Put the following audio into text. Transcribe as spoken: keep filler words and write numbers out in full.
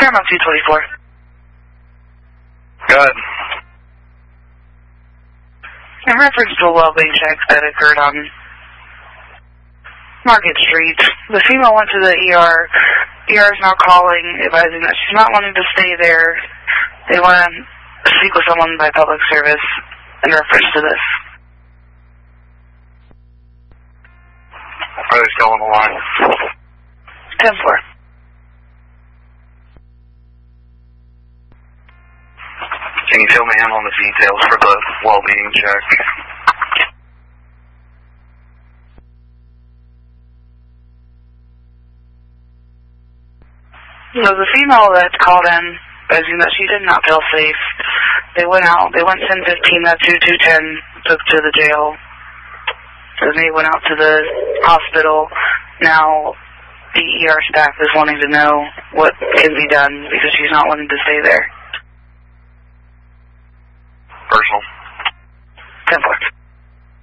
Paramount two twenty-four. Go ahead. In reference to a well-being check that occurred on Market Street, the female went to the E R. E R is now calling, advising that she's not wanting to stay there. They want to speak with someone by public service in reference to this. Are they still on the line? ten four. Can you fill me in on the details for the well-being check? So the female that called in, advising that she did not feel safe, they went out, they went ten fifteen, that two two ten, took to the jail. Then they went out to the hospital. Now the E R staff is wanting to know what can be done because she's not wanting to stay there. Personal. ten four.